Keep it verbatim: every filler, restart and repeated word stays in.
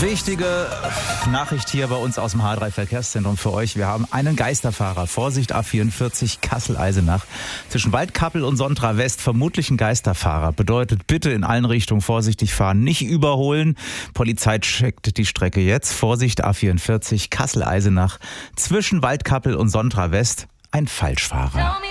Wichtige Nachricht hier bei uns aus dem H drei Verkehrszentrum für euch. Wir haben einen Geisterfahrer. Vorsicht, A vierundvierzig Kassel-Eisenach. Zwischen Waldkappel und Sontra West vermutlich ein Geisterfahrer. Bedeutet bitte in allen Richtungen vorsichtig fahren, nicht überholen. Polizei checkt die Strecke jetzt. Vorsicht, A vierundvierzig Kassel-Eisenach. Zwischen Waldkappel und Sontra West ein Falschfahrer.